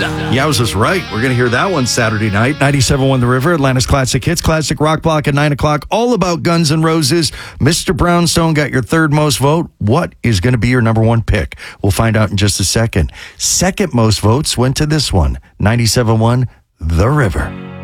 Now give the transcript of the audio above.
Yowza's right. We're going to hear that one Saturday night. 97.1 The River, Atlanta's Classic Hits, Classic Rock Block at 9 o'clock. All about Guns N' Roses. Mr. Brownstone got your third most vote. What is going to be your number one pick? We'll find out in just a second. Second most votes went to this one. 97.1 The River.